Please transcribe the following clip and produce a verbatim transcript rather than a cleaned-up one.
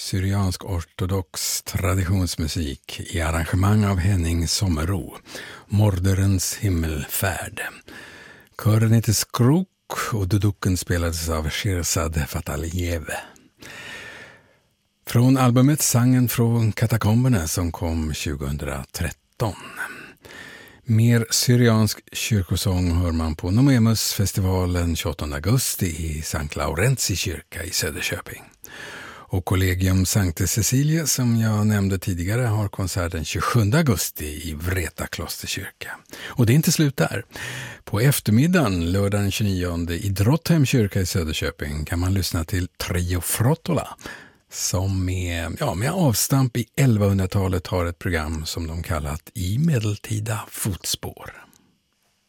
syriansk-ortodox traditionsmusik i arrangemang av Henning Sommerro, Morderens himmelfärd. Kören heter Skrok och duduken spelades av Shirzad Fataliyev. Från albumet Sangen från katakomberna som kom tjugohundratretton. Mer syriansk kyrkosång hör man på Nomemus-festivalen tjugoåttonde augusti i Sankt Laurenzi kyrka i Söderköping. Och Collegium Sankte Cecilia som jag nämnde tidigare har konsert den tjugosjunde augusti i Vreta klosterkyrka. Och det är inte slut där. På eftermiddagen, lördag den tjugonionde i Drottheim kyrka i Söderköping kan man lyssna till Trio Frottola som med, ja, med avstamp i elvahundratalet har ett program som de kallat I medeltida fotspår.